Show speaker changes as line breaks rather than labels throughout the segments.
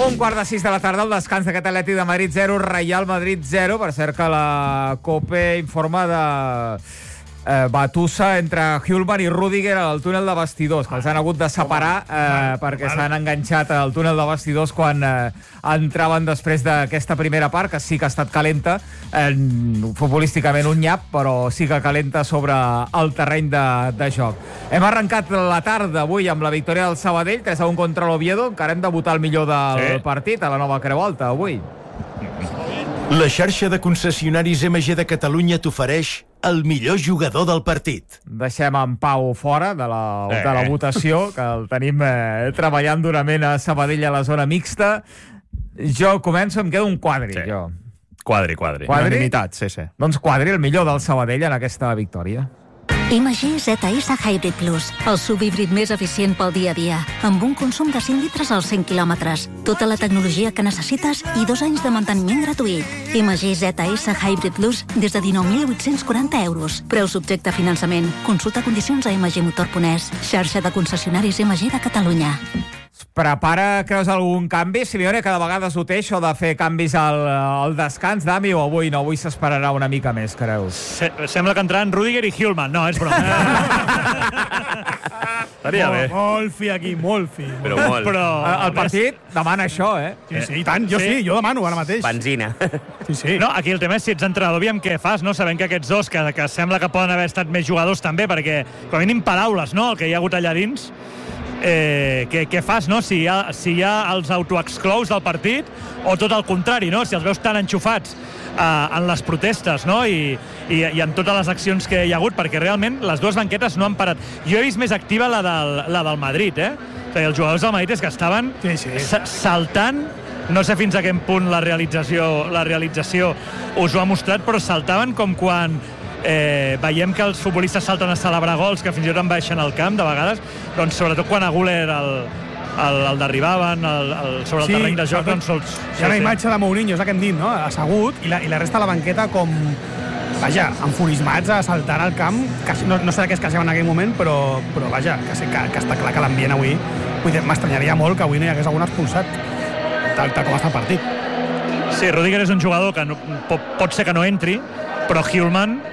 5:15 de la tarda, el descans d'aquest Atlètic de Madrid 0, Real Madrid 0. Per cert que la COPE informa de batussa entre Hjulmand i Rüdiger al túnel de vestidors, que els han hagut de separar perquè s'han enganxat al túnel de vestidors quan entraven després d'aquesta primera part, que sí que ha estat calenta, futbolísticament un nyap, però sí que calenta sobre el terreny de joc. Hem arrencat la tarda avui amb la victòria del Sabadell, 3-1 contra l'Oviedo. Encara hem de votar el millor del partit a la nova Creu Alta avui.
La xarxa de concessionaris MG de Catalunya t'ofereix el millor jugador del partit.
Deixem en Pau fora de la votació, que el tenim treballant durament a Sabadell a la zona mixta. Jo començo, em quedo un Quadri, jo.
Quadri. Unanimitat, sí.
Doncs Quadri, el millor del Sabadell en aquesta victòria.
MG ZS Hybrid Plus, el SUV híbrid més eficient pel dia a dia, amb un consum de 5 litres als 100 quilòmetres, tota la tecnologia que necessites i 2 anys de manteniment gratuït. MG ZS Hybrid Plus des de 19.840 euros. Preu subjecte a finançament. Consulta condicions a mgmotor.es, xarxa de concessionaris MG de Catalunya.
Prepara, creus, algun canvi? Simeone cada vegada ho té, això de fer canvis al descans, Dami, o avui no? Avui s'esperarà una mica més, creus?
Sembla que entraran Rüdiger i Hjulmand. No, és broma. Estaria bé.
Molt fi aquí, molt fi.
Però molt.
El partit demana això,
Sí, i tant, jo demano ara mateix.
Benzina.
Sí.
No, aquí el tema és si ets entrenador, aviam què fas, no? Sabent que aquests dos, que sembla que poden haver estat més jugadors també, perquè, com a mínim, paraules, no?, el que hi ha hagut allà dins. Què fas, no? Si hi ha els autoexclous del partit o tot el contrari, no? Si els veus tan enxufats en les protestes, no? I en totes les accions que hi ha hagut, perquè realment les dues banquetes no han parat. Jo he vist més activa la del Madrid, O sigui, els jugadors del Madrid és que estaven saltant, no sé fins a quin punt la realització us ho ha mostrat, però saltaven com quan veiem que els futbolistes salten a celebrar gols, que fins i tot en baixen al camp de vegades, doncs sobretot quan a Güler el derribaven sobre el terreny de joc, doncs sols...
Hi ha una imatge de Mourinho, és el que hem dit, no?, assegut, i la resta de la banqueta com, vaja, enfurismats a saltar al camp, no sé de què es queixaven en aquell moment, però vaja, que està clar que l'ambient avui, m'estranyaria molt que avui no hi hagués algun expulsat, tal com està el partit.
Sí, Rüdiger és un jugador que pot ser que no entri, però Hjulmand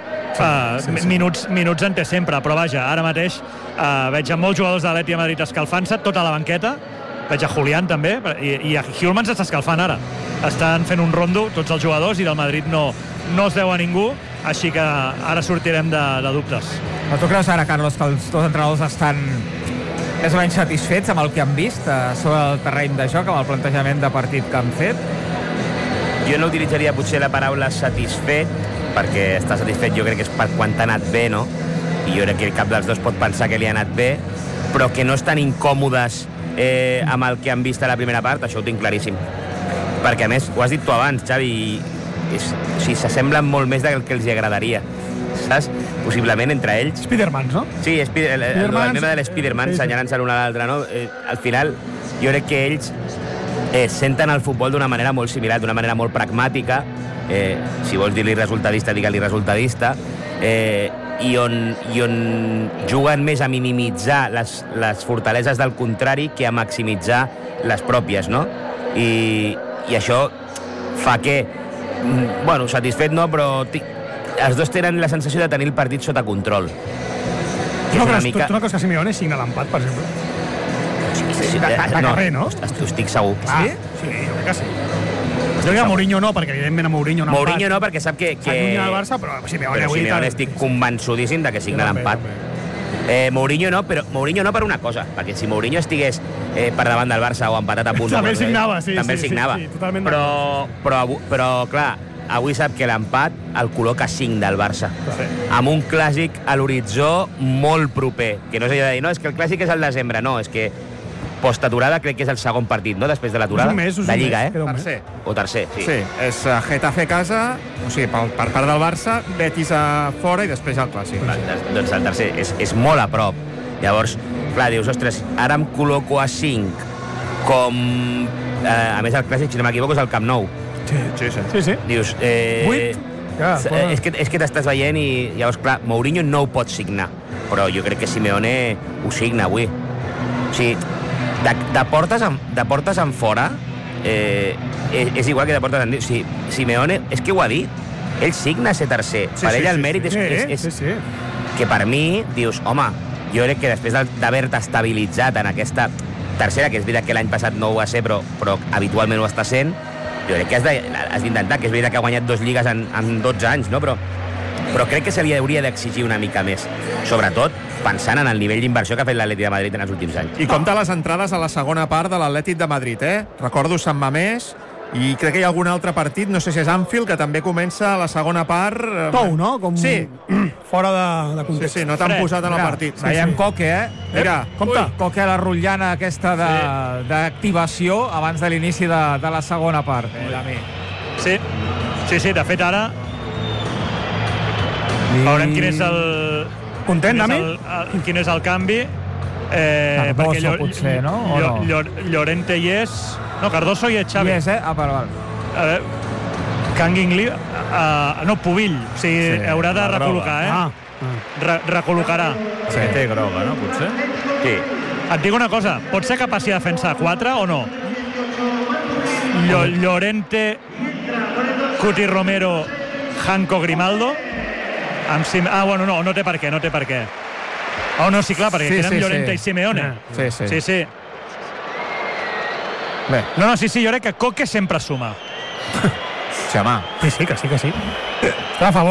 minuts en té sempre, però vaja, ara mateix veig a molts jugadors de l'Atlètic de Madrid escalfant-se, tota la banqueta, veig a Julián també, i a Hjulmand s'està escalfant ara. Estan fent un rondo tots els jugadors i del Madrid no es veu a ningú, així que ara sortirem de dubtes.
Però tu creus ara, Carlos, que els dos entrenadors estan més o menys satisfets amb el que han vist sobre el terreny de joc, amb el plantejament de partit que han fet?
Jo no utilitzaria potser la paraula satisfet, perquè estar satisfet jo crec que és per quan t'ha anat bé, no? I jo crec que cap dels dos pot pensar que li ha anat bé, però que no estan incòmodes amb el que han vist a la primera part, això ho tinc claríssim. Perquè, a més, ho has dit tu abans, Xavi, s'assemblen molt més del que els agradaria, saps? Possiblement entre ells.
Spidermans, no?
Sí, el meme de l'Spiderman, assenyalant-se l'un a l'altre, no? Al final, jo crec que ells senten el futbol d'una manera molt similar, d'una manera molt pragmàtica, si vols dir-li resultadista, digue-li resultadista, i on juguen més a minimitzar les fortaleses del contrari que a maximitzar les pròpies, no? I això fa que, bueno, satisfet no, però els dos tenen la sensació de tenir el partit sota control.
Tu no creus que Simeone signa l'empat, per exemple?
Sí,
de carrer, no?
Ho estic segur.
Sí? Sí, jo crec que sí. Es diu que Mourinho no, perquè evidentment a Mourinho no
Mourinho no, perquè sap que...
S'allunya del Barça, però
Simeone estic convençudíssim de que signa l'empat. Mourinho no per una cosa, perquè si Mourinho estigués per davant del Barça o empatat a punts...
També el signava, sí.
També el signava. Però, clar, avui sap que l'empat el col·loca 5 del Barça. Amb un clàssic a l'horitzó molt proper. Que no és allò de dir, no, és que el clàssic és al desembre. No, és que post-aturada crec que és el segon partit, no?, després de l'aturada de Lliga,
Tercer.
O tercer, sí.
Sí, és Getafe a casa, o sigui, per part del Barça, Betis a fora i després el Clàssic.
Doncs el tercer és molt a prop. Llavors, clar, dius, ostres, ara em col·loco a 5, com... a més, el Clàssic, si no m'equivoco, és el Camp Nou.
Sí.
Dius...
8?
És que t'estàs veient i llavors, clar, Mourinho no ho pot signar, però jo crec que Simeone ho signa avui. O sigui, de portes en fora, és igual que Deportes Andino. Sí, Simeone, és que ho ha dit. Ell signa ser tercer. Per ell el mèrit és que per mi dius, home, jo crec que després d'haver-te estabilitzat en aquesta tercera, que és veritat que l'any passat no ho va ser, però habitualment ho està sent, jo crec que has d'intentar, que és veritat que ha guanyat 2 lligues en 12 anys, no? Però crec que se li hauria d'exigir una mica més, sobretot pensant en el nivell d'inversió que ha fet l'Atlètic de Madrid en els últims anys.
I compta les entrades a la segona part de l'Atlètic de Madrid, Recordo Sant Mamés, i crec que hi ha algun altre partit, no sé si és Anfield, que també comença a la segona part...
Tou, no? Com
sí.
Fora de context.
Sí, no t'han posat en el partit.
Veiem Coque,
Mira,
compte. Coque a la rotllana aquesta d'activació abans de l'inici de la segona part.
Sí, de fet ara veurem quin és el...
Content, Dami?
Quin és el canvi.
Cardoso, potser, no?
Llorente hi és... No, Cardoso i és Xavi.
Hi és, val.
A veure, Kangin Lee... no, Pubill. O sigui, haurà de recol·locar, recol·locarà.
Sí, té groga, no? Potser?
Sí.
Et dic una cosa, pot ser que passi a defensa 4 o no? Llorente, Cuti Romero, Janko Grimaldo... bueno, no té per què. Oh, no, sí, clar, perquè queden Llorente i Simeone. Sí.
Bé.
No, sí, jo crec que Coque sempre suma.
Sí, home.
Sí, que sí. Està a favor.